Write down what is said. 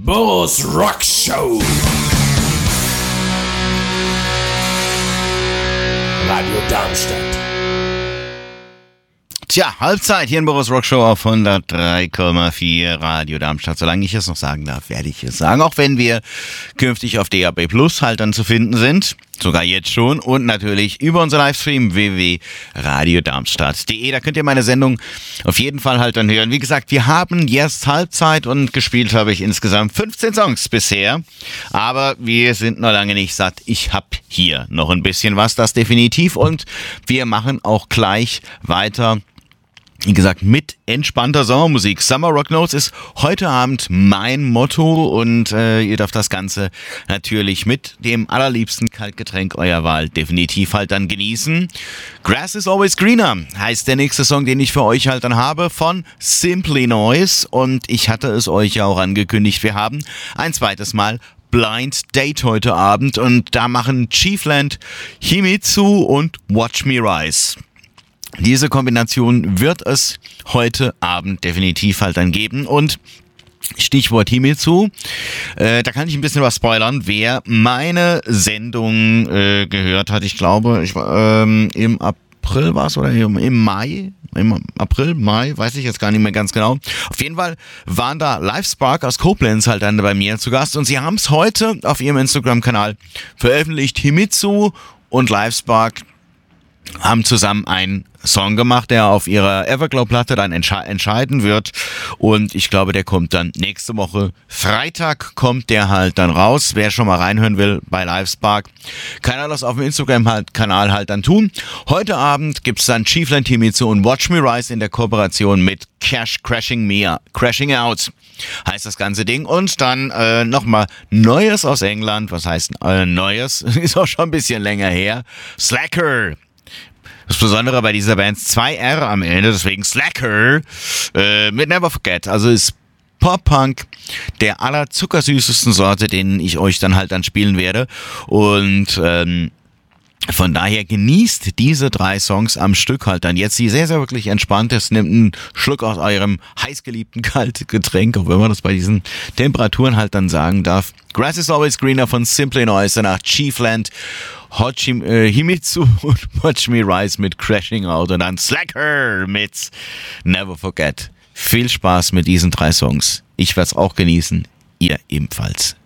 Boros Rock Show. Radio Darmstadt. Tja, Halbzeit hier in Boros Rock Show auf 103,4 Radio Darmstadt. Solange ich es noch sagen darf, werde ich es sagen. Auch wenn wir künftig auf DAB Plus halt dann zu finden sind. Sogar jetzt schon. Und natürlich über unser Livestream www.radiodarmstadt.de. Da könnt ihr meine Sendung auf jeden Fall halt dann hören. Wie gesagt, wir haben jetzt Halbzeit und gespielt habe ich insgesamt 15 Songs bisher. Aber wir sind noch lange nicht satt. Ich habe hier noch ein bisschen was, das definitiv. Und wir machen auch gleich weiter. Wie gesagt, mit entspannter Sommermusik. Summer Rock Notes ist heute Abend mein Motto und ihr dürft das Ganze natürlich mit dem allerliebsten Kaltgetränk eurer Wahl definitiv halt dann genießen. Grass is Always Greener heißt der nächste Song, den ich für euch halt dann habe von Simply Noise und ich hatte es euch ja auch angekündigt, wir haben ein zweites Mal Blind Date heute Abend und da machen Chiefland, Himitsu und Watch Me Rise. Diese Kombination wird es heute Abend definitiv halt dann geben und Stichwort Himitsu, da kann ich ein bisschen was spoilern, wer meine Sendung gehört hat, ich glaube, im April war es oder im Mai, im April, Mai, weiß ich jetzt gar nicht mehr ganz genau. Auf jeden Fall waren da Livespark aus Koblenz halt dann bei mir zu Gast und sie haben es heute auf ihrem Instagram-Kanal veröffentlicht. Himitsu und Livespark haben zusammen einen Song gemacht, der auf ihrer Everglow-Platte dann entscheiden wird und ich glaube, der kommt dann nächste Woche. Freitag kommt der halt dann raus. Wer schon mal reinhören will bei Livespark, kann er das auf dem Instagram-Kanal halt dann tun. Heute Abend gibt's dann Chiefland, Himitsu und Watch Me Rise in der Kooperation mit Crashing Out heißt das ganze Ding und dann nochmal Neues aus England. Was heißt Neues? Ist auch schon ein bisschen länger her. Slacker. Das Besondere bei dieser Band 2R am Ende, deswegen Slacker mit Never Forget. Also ist Pop-Punk der allerzuckersüßesten Sorte, den ich euch dann halt dann spielen werde. Und von daher genießt diese 3 Songs am Stück halt dann jetzt, die sehr, sehr wirklich entspannt ist. Nehmt einen Schluck aus eurem heißgeliebten Kaltgetränk, auch wenn man das bei diesen Temperaturen halt dann sagen darf. Grass is Always Greener von Simply Noise, danach Chiefland, Himitsu und Watch Me Rise mit Crashing Out und dann Slacker mit Never Forget. Viel Spaß mit diesen 3 Songs. Ich werde es auch genießen, ihr ebenfalls.